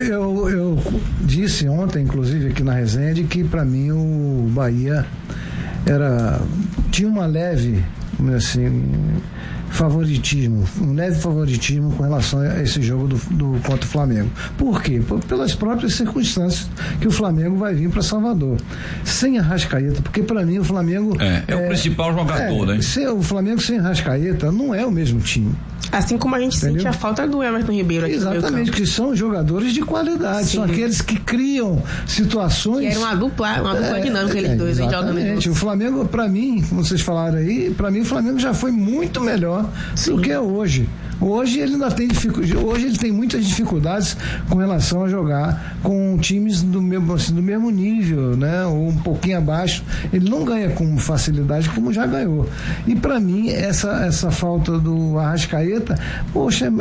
Eu disse ontem, inclusive aqui na resenha, de que para mim o Bahia tinha uma leve, assim, um leve favoritismo com relação a esse jogo do contra o Flamengo. Por quê? Pelas próprias circunstâncias que o Flamengo vai vir para Salvador. Sem Arrascaeta, porque para mim o Flamengo é o principal jogador, né? O Flamengo sem Arrascaeta não é o mesmo time. Assim como a gente sente a falta do Everton Ribeiro aqui. Exatamente, que são jogadores de qualidade. Sim. São aqueles que criam situações. Que era uma dupla dinâmica, eles dois, hein, jogando. Exatamente. O Flamengo, para mim, como vocês falaram aí, para mim o Flamengo já foi muito melhor do que é hoje. Hoje ele ainda tem hoje ele tem muitas dificuldades com relação a jogar com times do mesmo nível, né? Ou um pouquinho abaixo. Ele não ganha com facilidade como já ganhou. E para mim essa falta do Arrascaeta, poxa,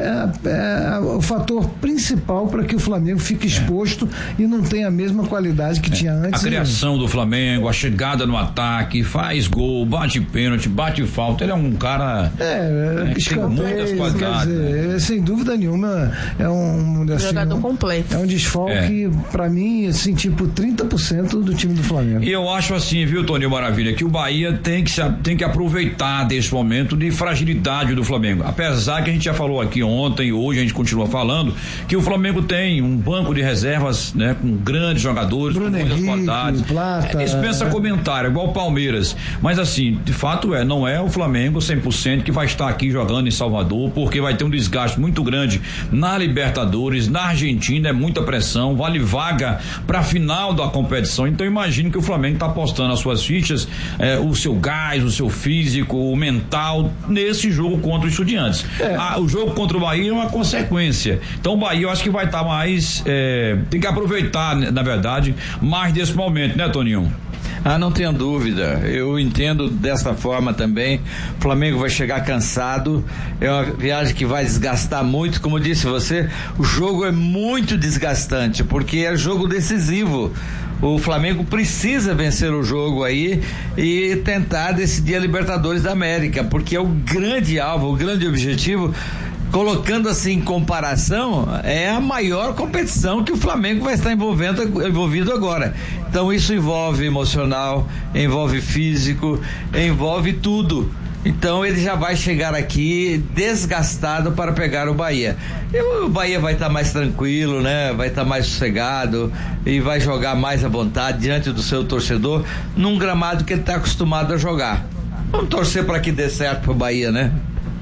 é o fator principal para que o Flamengo fique exposto e não tenha a mesma qualidade que tinha antes. A criação do Flamengo, a chegada no ataque, faz gol, bate pênalti, bate falta. Ele é um cara que tem muitas qualidades. Sem dúvida nenhuma é um jogador completo. É um desfalque pra mim, assim, tipo 30% do time do Flamengo. E eu acho assim, viu, Toninho Maravilha, que o Bahia tem que aproveitar desse momento de fragilidade do Flamengo. Apesar que a gente já falou aqui ontem, hoje a gente continua falando que o Flamengo tem um banco de reservas, né, com grandes jogadores, Bruno com muitas qualidades. Plata, dispensa comentário, igual o Palmeiras. Mas assim, de fato não é o Flamengo 100% que vai estar aqui jogando em Salvador, porque vai ter um desgaste muito grande na Libertadores, na Argentina é muita pressão, vale vaga para a final da competição. Então imagino que o Flamengo está apostando as suas fichas, o seu gás, o seu físico, o mental nesse jogo contra o Estudiantes. O jogo contra o Bahia é uma consequência. Então o Bahia eu acho que vai estar mais, tem que aproveitar, na verdade, mais desse momento, né, Toninho? Não tenha dúvida, eu entendo dessa forma também. O Flamengo vai chegar cansado, é uma viagem que vai desgastar muito, como disse você, o jogo é muito desgastante, porque é jogo decisivo. O Flamengo precisa vencer o jogo aí e tentar decidir a Libertadores da América, porque é o grande alvo, o grande objetivo. Colocando assim em comparação, é a maior competição que o Flamengo vai estar envolvido agora. Então isso envolve emocional, envolve físico, envolve tudo. Então ele já vai chegar aqui desgastado para pegar o Bahia. E o Bahia vai estar mais tranquilo, né? Vai estar mais sossegado e vai jogar mais à vontade diante do seu torcedor num gramado que ele está acostumado a jogar. Vamos torcer para que dê certo pro Bahia, né?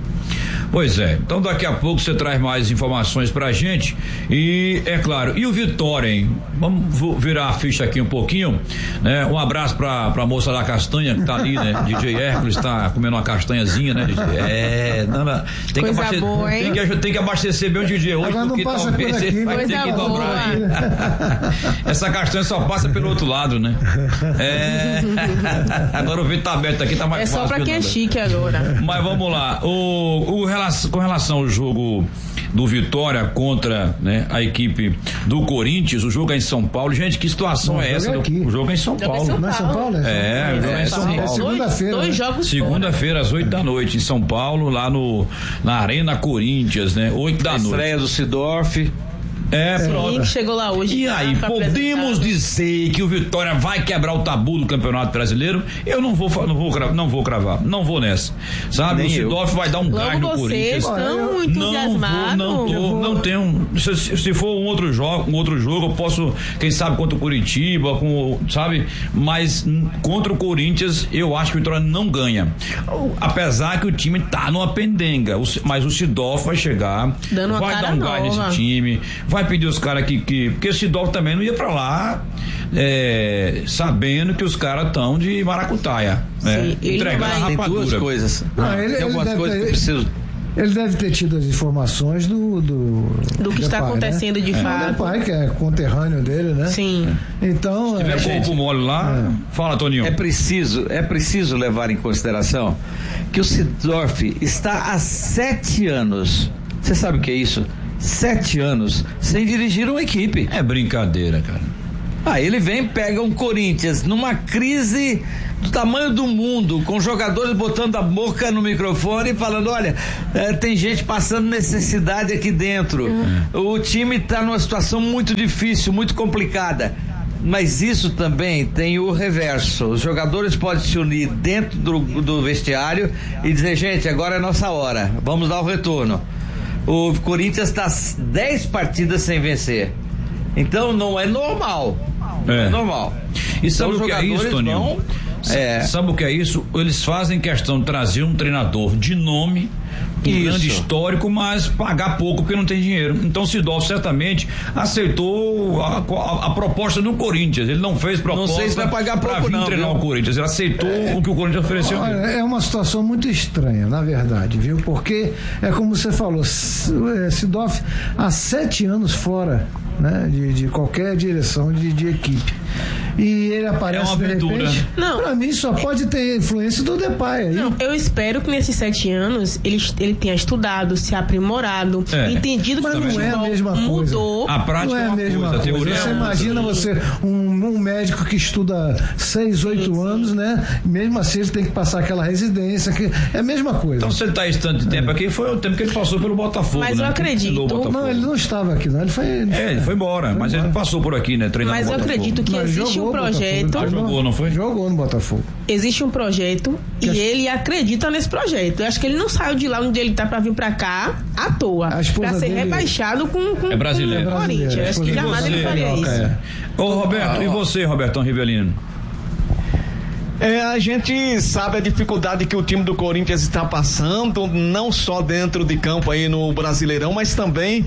Pois é, então daqui a pouco você traz mais informações pra gente e é claro, e o Vitória, hein? Vamos virar a ficha aqui um pouquinho, né? Um abraço pra moça da castanha que tá ali, né? DJ Hércules tá comendo uma castanhazinha, né, DJ? Tem coisa que boa, hein? Tem que abastecer bem o DJ hoje, agora porque talvez ele vai ter que dobrar aí. Essa castanha só passa pelo outro lado, né? Agora o vidro tá aberto aqui, tá mais fácil. É só pra quem é chique agora. Mas vamos lá, com relação ao jogo do Vitória contra, né, a equipe do Corinthians, o jogo é em São Paulo. Gente, que situação é essa? O jogo é em São Paulo. Não é São Paulo? O jogo é em São Paulo. Segunda-feira. Dois jogos. Segunda-feira, às 8h, em São Paulo, lá na Arena Corinthians, né? 8h. Estreia do Sidorf. Pronto. Chegou lá hoje. E aí, podemos dizer que o Vitória vai quebrar o tabu do Campeonato Brasileiro? Eu não vou cravar, não vou nessa, sabe? O Sidorf vai dar um gás no Corinthians. Estão entusiasmados. Não tenho. Se for um outro jogo, eu posso, quem sabe, contra o Curitiba, sabe? Mas contra o Corinthians, eu acho que o Vitória não ganha. Apesar que o time tá numa pendenga, mas o Sidorf vai chegar, vai dar um gás nesse time, vai pedir os caras porque esse Sidorf também não ia pra lá sabendo que os caras estão de maracutaia, né? Entregando a rapadura. Tem duas coisas. Tem algumas coisas que eu preciso. Ele deve ter tido as informações do que está pai, acontecendo, né? De fato. Do pai, que é conterrâneo dele, né? Sim. Então, se tiver corpo mole lá, fala, Toninho. É preciso levar em consideração que o Sidorf está há 7 anos. Você sabe o que é isso? 7 anos sem dirigir uma equipe. É brincadeira, cara. Ele vem, pega um Corinthians numa crise do tamanho do mundo, com jogadores botando a boca no microfone e falando, olha, tem gente passando necessidade aqui dentro. O time está numa situação muito difícil, muito complicada. Mas isso também tem o reverso. Os jogadores podem se unir dentro do vestiário e dizer, gente, agora é nossa hora, vamos dar o retorno. O Corinthians está 10 partidas sem vencer. Então não é normal. Não é normal. E sabe o que é isso, Toninho? Sabe o que é isso? Eles fazem questão de trazer um treinador de nome, um grande histórico, mas pagar pouco porque não tem dinheiro. Então o Sidolfo certamente aceitou a proposta do Corinthians. Ele não fez proposta. Não sei se vai pagar pouco, pra vir treinar o Corinthians. Ele aceitou o que o Corinthians ofereceu. Olha, é uma situação muito estranha, na verdade, viu? Porque é como você falou, Sidolfo há 7 anos fora, né, de qualquer direção de equipe. E ele aparece de repente. Não. Pra mim só pode ter influência do Depay aí. Não, eu espero que nesses 7 anos ele tenha estudado, se aprimorado, entendido que mas não é a mesma coisa. Mudou. A prática não é a mesma coisa. Você imagina você, um médico que estuda 6, 8 anos, né? Mesmo assim ele tem que passar aquela residência, que é a mesma coisa. Então se ele está esse tanto de tempo aqui, foi o tempo que ele passou pelo Botafogo. Mas né? eu acredito. Não, ele não estava aqui, não. Ele foi embora, mas ele passou por aqui, né? Treinando mas no Botafogo. Eu acredito que existe um projeto. Jogou, não foi? Jogou no Botafogo. Existe um projeto e ele acredita nesse projeto. Eu acho que ele não saiu de lá onde ele tá pra vir pra cá à toa. Pra ser rebaixado com é brasileiro. Com o Corinthians. Acho que jamais ele faria isso. Ô Roberto, e você, Robertão Rivelino? A gente sabe a dificuldade que o time do Corinthians está passando, não só dentro de campo aí no Brasileirão, mas também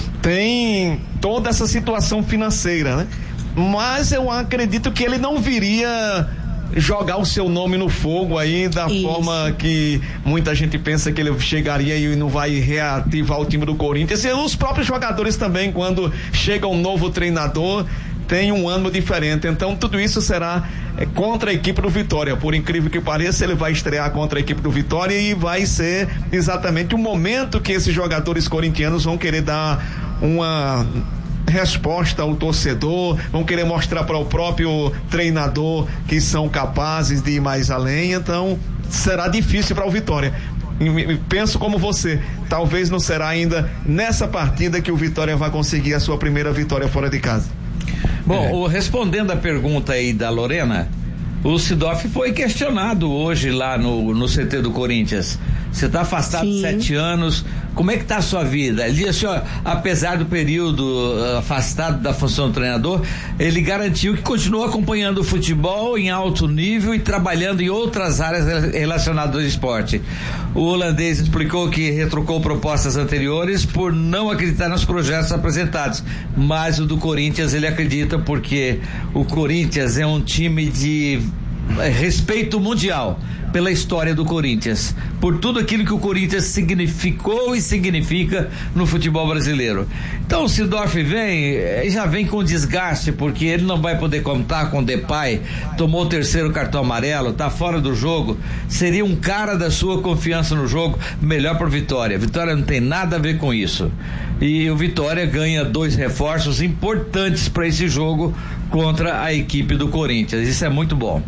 tem toda essa situação financeira, né? Mas eu acredito que ele não viria jogar o seu nome no fogo aí da forma que muita gente pensa que ele chegaria e não vai reativar o time do Corinthians. E os próprios jogadores também, quando chega um novo treinador, tem um ânimo diferente. Então tudo isso será contra a equipe do Vitória. Por incrível que pareça, ele vai estrear contra a equipe do Vitória e vai ser exatamente o momento que esses jogadores corintianos vão querer dar uma resposta ao torcedor, vão querer mostrar para o próprio treinador que são capazes de ir mais além. Então será difícil para o Vitória. Penso como você, talvez não será ainda nessa partida que o Vitória vai conseguir a sua primeira vitória fora de casa. Bom, respondendo a pergunta aí da Lorena, o Sidolfo foi questionado hoje lá no CT do Corinthians. Você está afastado de 7 anos, como é que está a sua vida? Ele disse, ó, apesar do período afastado da função do treinador, ele garantiu que continua acompanhando o futebol em alto nível e trabalhando em outras áreas relacionadas ao esporte. O holandês explicou que retrucou propostas anteriores por não acreditar nos projetos apresentados, mas o do Corinthians ele acredita porque o Corinthians é um time de respeito mundial pela história do Corinthians, por tudo aquilo que o Corinthians significou e significa no futebol brasileiro. Então o Sidolfo já vem com desgaste, porque ele não vai poder contar com o Depay, tomou o 3º cartão amarelo, tá fora do jogo, seria um cara da sua confiança no jogo, melhor para Vitória. Vitória não tem nada a ver com isso. E o Vitória ganha 2 reforços importantes para esse jogo contra a equipe do Corinthians. Isso é muito bom.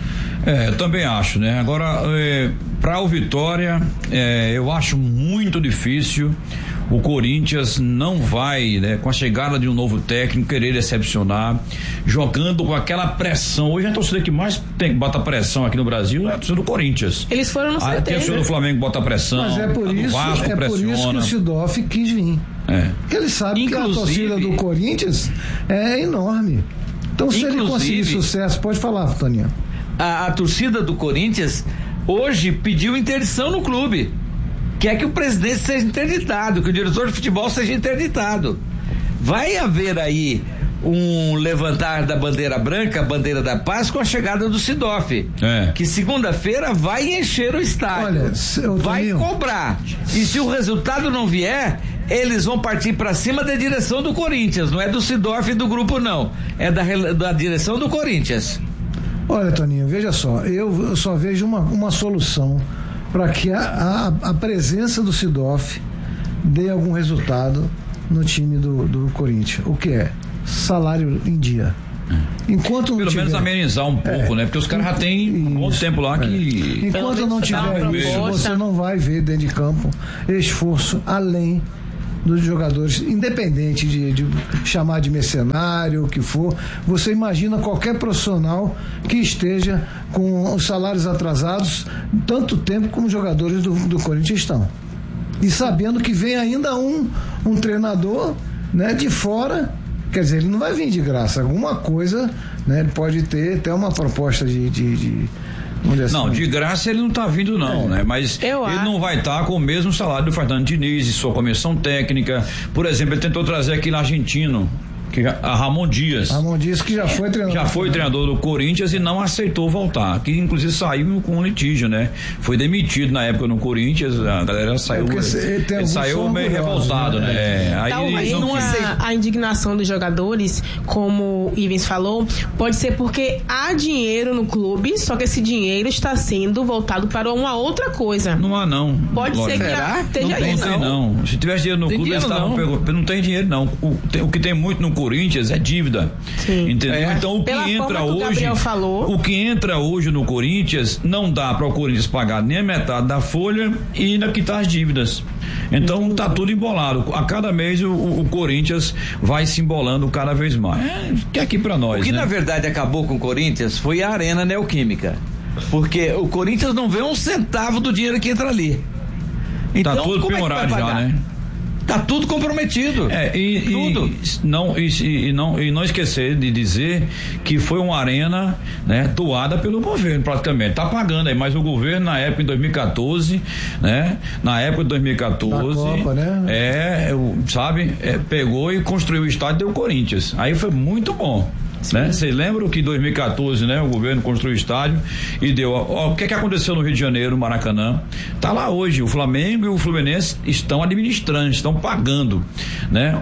Eu também acho, né? Agora, para o Vitória, eu acho muito difícil. O Corinthians não vai, né, com a chegada de um novo técnico, querer decepcionar, jogando com aquela pressão. Hoje a torcida que mais bota pressão aqui no Brasil é a torcida do Corinthians. Eles foram no CT. A torcida do Flamengo bota pressão. Mas é por isso que o Sidolfo quis vir. Porque ele sabe que a torcida do Corinthians é enorme. Então, se ele conseguir sucesso, pode falar, Toninho. A torcida do Corinthians hoje pediu interdição no clube, quer que o presidente seja interditado, que o diretor de futebol seja interditado. Vai haver aí um levantar da bandeira branca, a bandeira da paz, com a chegada do Sidolfo, que segunda-feira vai encher o estádio. Olha, vai cobrar, e se o resultado não vier, eles vão partir para cima da direção do Corinthians, não é do Sidolfo e do grupo não, é da direção do Corinthians. Olha, Toninho, veja só, eu só vejo uma solução para que a presença do Sidolfo dê algum resultado no time do Corinthians. O que é? Salário em dia. Enquanto não pelo tiver, menos amenizar um pouco, né? Porque os caras já têm um bom tempo lá que... Enquanto não tiver isso, você não vai ver dentro de campo esforço além dos jogadores, independente de chamar de mercenário, o que for. Você imagina qualquer profissional que esteja com os salários atrasados tanto tempo como os jogadores do Corinthians estão. E sabendo que vem ainda um treinador, né, de fora, quer dizer, ele não vai vir de graça. Alguma coisa, né, ele pode ter até uma proposta não, de graça ele não está vindo não, né? Mas ele não vai estar com o mesmo salário do Fernando Diniz e sua comissão técnica. Por exemplo, ele tentou trazer aquele argentino, a Ramon Dias. Ramon Dias, que já foi treinador. Já foi treinador do Corinthians e não aceitou voltar. Que inclusive saiu com um litígio, né? Foi demitido na época no Corinthians, a galera saiu. Ele saiu meio revoltado, né? Aí talvez a indignação dos jogadores, como o Ivens falou, pode ser porque há dinheiro no clube, só que esse dinheiro está sendo voltado para uma outra coisa. Não há, não. Pode ser que esteja isso. Não. Se tivesse dinheiro no clube, eles estavam pegando. Não tem dinheiro, não. O que tem muito no Corinthians é dívida. Sim. Entendeu? Então o que entra hoje, o que entra hoje no Corinthians não dá para o Corinthians pagar nem a metade da folha e ainda quitar as dívidas. Então tá tudo embolado. A cada mês o Corinthians vai se embolando cada vez mais. Que é aqui para nós. O que, né? Na verdade acabou com o Corinthians foi a Arena Neoquímica. Porque o Corinthians não vê um centavo do dinheiro que entra ali. Então, tá tudo penhorado já, né? Tá tudo comprometido. Tudo. E não esquecer de dizer que foi uma arena, né, doada pelo governo, praticamente. Tá pagando aí, mas o governo, na época, em 2014, né? Na época de 2014, Copa, né? Pegou e construiu o estádio do Corinthians. Aí foi muito bom. Né? Vocês lembram que em 2014, né, o governo construiu o estádio e deu. O que aconteceu no Rio de Janeiro, Maracanã? Tá lá hoje. O Flamengo e o Fluminense estão administrando, estão pagando, né?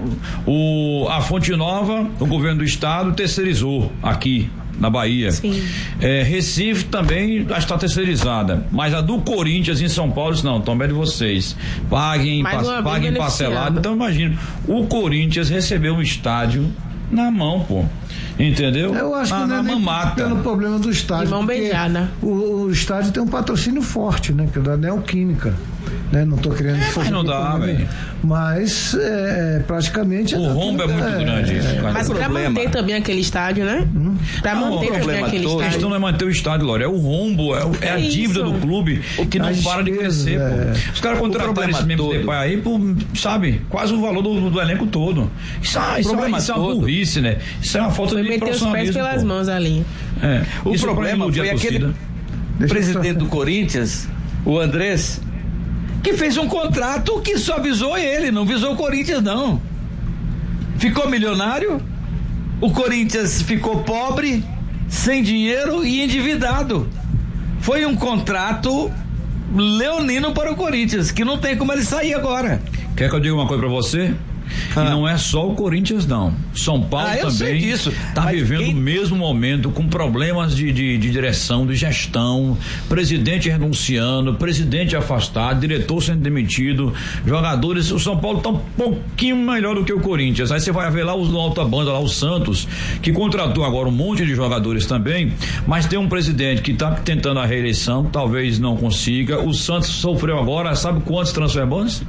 A Fonte Nova, o governo do estado terceirizou aqui na Bahia. Sim. Recife também está terceirizada, mas a do Corinthians em São Paulo, não, também é de vocês. Paguem parcelado. Então imagina, o Corinthians recebeu um estádio na mão, pô. Entendeu? Eu acho que não é nem pelo problema do estádio. De mão beijada. O estádio tem um patrocínio forte, né? Que é da Neoquímica. Né? Não estou querendo mas não dá, velho. Mas praticamente. O rombo é muito grande. Mas para manter também aquele estádio, né? Para manter também aquele estádio. A questão não é manter o estádio, Laura. É o rombo, é a dívida do clube que não para de crescer, pô. Os caras contrataram esse mesmo Depay aí por, sabe, quase o valor do elenco todo. Isso é uma burrice, né? Isso é uma falta de profissionalismo. Meter os pés pelas mãos ali. O problema foi aquele presidente do Corinthians, o Andrés, que fez um contrato que só visou ele, não visou o Corinthians, não. Ficou milionário, o Corinthians ficou pobre, sem dinheiro e endividado. Foi um contrato leonino para o Corinthians, que não tem como ele sair agora. Quer que eu diga uma coisa pra você? E não é só o Corinthians, não. São Paulo também está vivendo o mesmo momento, com problemas de direção, de gestão, presidente renunciando, presidente afastado, diretor sendo demitido, jogadores. O São Paulo está um pouquinho melhor do que o Corinthians. Aí você vai ver lá no alta banda, lá o Santos, que contratou agora um monte de jogadores também, mas tem um presidente que está tentando a reeleição, talvez não consiga. O Santos sofreu agora, sabe quantos transferbans?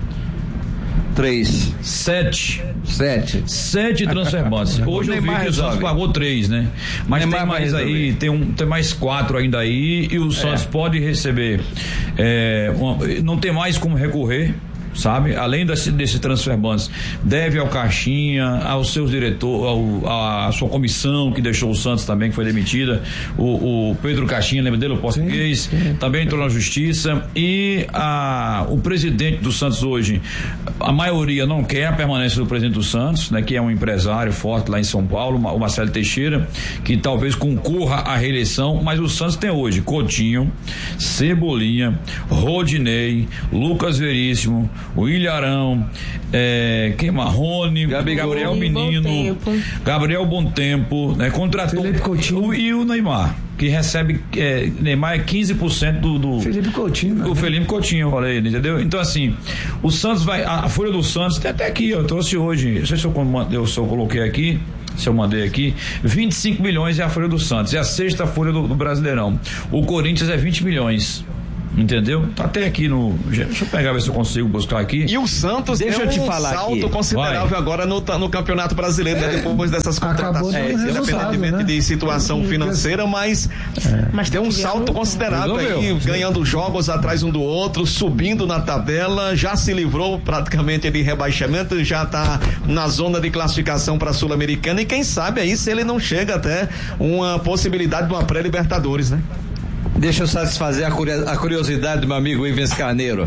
7 transferbantes. Hoje eu vi que o Santos pagou 3, né? Mas tem mais aí, tem mais 4 ainda aí, e o Santos pode receber, não tem mais como recorrer, sabe? Além desse transferbantes, deve ao Caixinha, aos seus diretores, à sua comissão que deixou o Santos também, que foi demitida, o Pedro Caixinha, lembra dele, o português, sim. Também entrou na justiça, e o presidente do Santos hoje, a maioria não quer a permanência do presidente do Santos, né? Que é um empresário forte lá em São Paulo, o Marcelo Teixeira, que talvez concorra à reeleição, mas o Santos tem hoje Coutinho, Cebolinha, Rodinei, Lucas Veríssimo, o Ilharão, Marrone, Gabriel Menino, Gabriel Bontempo, né? Contratou Felipe Coutinho e o Neymar, que recebe, Neymar é 15% do Felipe Coutinho. O Felipe Coutinho, falei, entendeu? Então assim, o Santos a folha do Santos, tem até aqui, eu trouxe hoje, não sei se eu coloquei aqui, se eu mandei aqui, 25 milhões é a folha do Santos, é a sexta folha do Brasileirão. O Corinthians é 20 milhões. Entendeu? Tá até aqui no. Deixa eu pegar, ver se eu consigo buscar aqui. E o Santos deixa tem eu te um falar salto aqui. considerável agora no Campeonato Brasileiro, né? Depois dessas contratações, independentemente, né, de situação financeira, mas tem um salto considerável aí, ganhando jogos atrás um do outro, subindo na tabela, já se livrou praticamente de rebaixamento, já tá na zona de classificação para a Sul-Americana e quem sabe aí se ele não chega até uma possibilidade de uma pré-Libertadores, né? Deixa eu satisfazer a curiosidade do meu amigo Ivens Carneiro.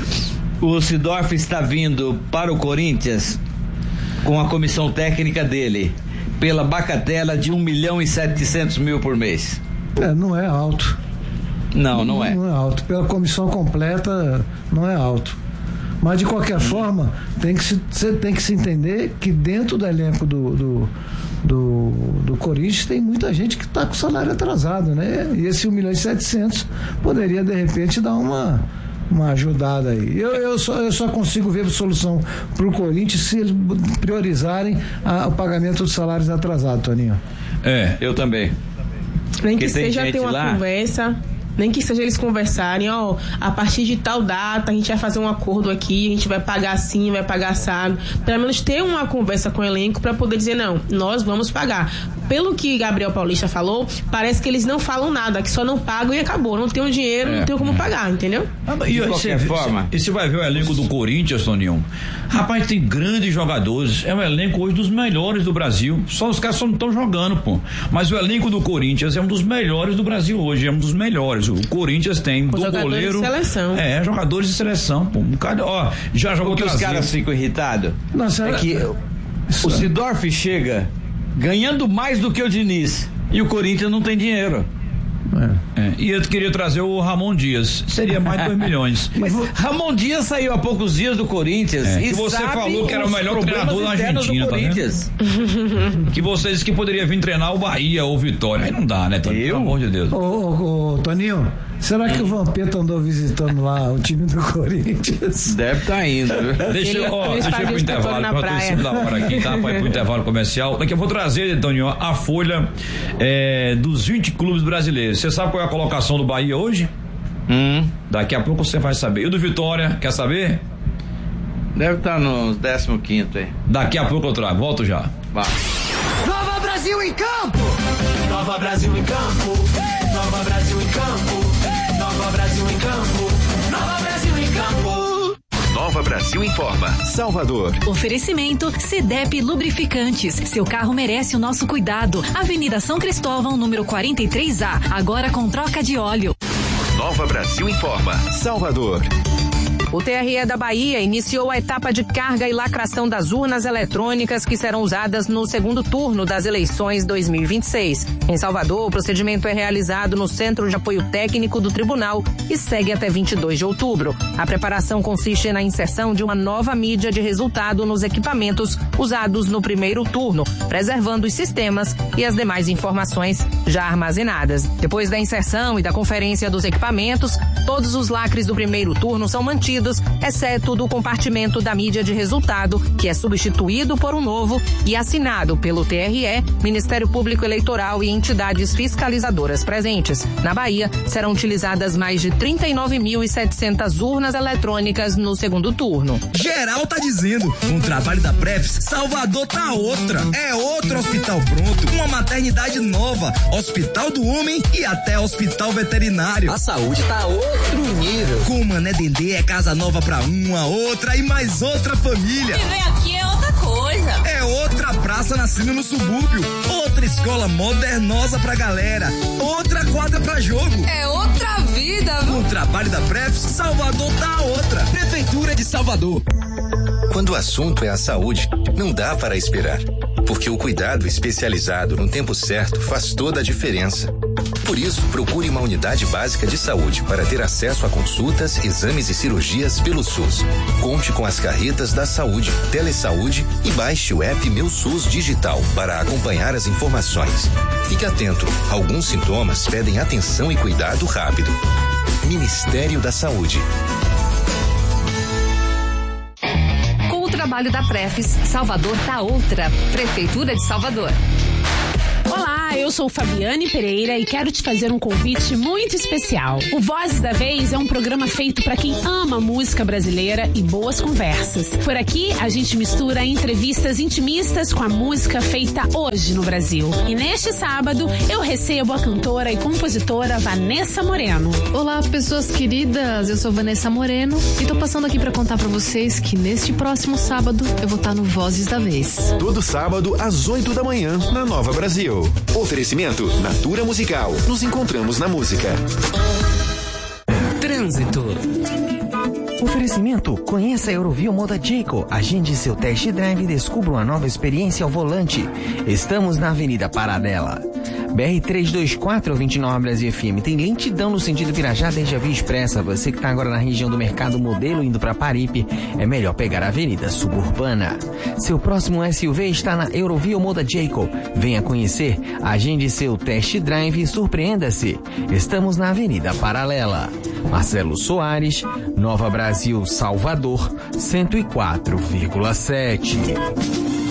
O Seedorf está vindo para o Corinthians com a comissão técnica dele pela bagatela de 1.700.000 por mês. Não é alto. Não é. Não é alto. Pela comissão completa, não é alto. Mas de qualquer forma, tem que se entender que dentro do elenco do Corinthians tem muita gente que está com salário atrasado, né? E esse 1.700.000 poderia de repente dar uma ajudada aí. Eu só consigo ver solução para o Corinthians se eles priorizarem o pagamento dos salários atrasados, Toninho. Eu também. Nem que seja ter uma conversa. Nem que seja eles conversarem, a partir de tal data a gente vai fazer um acordo aqui, a gente vai pagar assim, vai pagar assado. Pelo menos ter uma conversa com o elenco para poder dizer, não, nós vamos pagar. Pelo que Gabriel Paulista falou, parece que eles não falam nada, que só não pagam e acabou. Não tem o dinheiro, não tem como pagar, entendeu? De qualquer forma. E você vai ver o elenco do Corinthians, Toninho? Rapaz, tem grandes jogadores. É um elenco hoje dos melhores do Brasil. Só os caras só não estão jogando, pô. Mas o elenco do Corinthians é um dos melhores do Brasil hoje. É um dos melhores. O Corinthians tem do goleiro. De seleção. Jogadores de seleção, pô. Um cara, já jogou. Porque os caras ficam irritados. É que o Seedorf chega ganhando mais do que o Diniz e o Corinthians não tem dinheiro. E eu queria trazer o Ramon Dias, seria mais de 2 milhões. Mas Ramon Dias saiu há poucos dias do Corinthians e você falou que era o melhor treinador da Argentina, tá vendo? Que você disse que poderia vir treinar o Bahia ou Vitória. Aí não dá, né, Toninho? Pelo amor de Deus. Ô, Toninho, será que o Vampeta andou visitando lá o time do Corinthians? Deve estar indo. Deixa eu ir pro intervalo, eu tô em cima da hora aqui, tá? Vai pro intervalo comercial. Daqui eu vou trazer, Toninho, a folha dos 20 clubes brasileiros. Você sabe qual é a colocação do Bahia hoje? Daqui a pouco você vai saber. E o do Vitória, quer saber? Deve estar no 15º aí. Daqui a pouco eu trago, volto já. Vai. Nova Brasil em campo! Nova Brasil em campo! Nova Brasil em campo! Nova Brasil em campo! Nova Brasil em campo! Nova Brasil informa. Salvador. Oferecimento CDEP Lubrificantes. Seu carro merece o nosso cuidado. Avenida São Cristóvão, número 43A. Agora com troca de óleo. Nova Brasil informa. Salvador. O TRE da Bahia iniciou a etapa de carga e lacração das urnas eletrônicas que serão usadas no segundo turno das eleições 2026. Em Salvador, o procedimento é realizado no Centro de Apoio Técnico do Tribunal e segue até 22 de outubro. A preparação consiste na inserção de uma nova mídia de resultado nos equipamentos usados no primeiro turno, preservando os sistemas e as demais informações já armazenadas. Depois da inserção e da conferência dos equipamentos, todos os lacres do primeiro turno são mantidos, exceto do compartimento da mídia de resultado, que é substituído por um novo e assinado pelo TRE, Ministério Público Eleitoral e entidades fiscalizadoras presentes. Na Bahia, serão utilizadas mais de 39.700 urnas eletrônicas no segundo turno. Geral tá dizendo, com o trabalho da Prefis, Salvador tá outra. É outro hospital pronto, uma maternidade nova, hospital do homem e até hospital veterinário. A saúde tá outro nível. Com o Mané Dendê é casa nova pra uma, outra e mais outra família. Viver aqui é outra coisa. É outra praça nascendo no subúrbio, outra escola modernosa pra galera, outra quadra pra jogo. É outra vida. Com o trabalho da Prefis, Salvador tá outra. Prefeitura de Salvador. Quando o assunto é a saúde, não dá para esperar, porque o cuidado especializado no tempo certo faz toda a diferença. Por isso, procure uma unidade básica de saúde para ter acesso a consultas, exames e cirurgias pelo SUS. Conte com as carretas da saúde, Telesaúde e baixe o app Meu SUS Digital para acompanhar as informações. Fique atento, alguns sintomas pedem atenção e cuidado rápido. Ministério da Saúde. trabalho da Prefis. Salvador tá outra. Prefeitura de Salvador. Olá, eu sou Fabiane Pereira e quero te fazer um convite muito especial. O Vozes da Vez é um programa feito para quem ama música brasileira e boas conversas. Por aqui, a gente mistura entrevistas intimistas com a música feita hoje no Brasil. E neste sábado, eu recebo a cantora e compositora Vanessa Moreno. Olá, pessoas queridas, eu sou Vanessa Moreno e tô passando aqui para contar para vocês que neste próximo sábado eu vou estar no Vozes da Vez. Todo sábado às 8 da manhã na Nova Brasil. Oferecimento Natura Musical. Nos encontramos na música. Trânsito. Oferecimento, conheça a Eurovio Moda Jayco. Agende seu test drive e descubra uma nova experiência ao volante. Estamos na Avenida Paradela. BR-324, 29 Brasil FM. Tem lentidão no sentido Pirajá desde a Via Expressa. Você que está agora na região do Mercado Modelo indo para Paripe, é melhor pegar a Avenida Suburbana. Seu próximo SUV está na Eurovio Moda Jayco. Venha conhecer, agende seu test drive e surpreenda-se. Estamos na Avenida Paralela. Marcelo Soares, Nova Brasil, Salvador, 104,7.